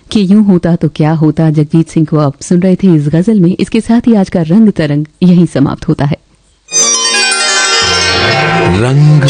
कि यूं होता तो क्या होता जगजीत सिंह को आप सुन रहे थे इस गजल में। इसके साथ ही आज का रंग तरंग यहीं समाप्त होता है। रंग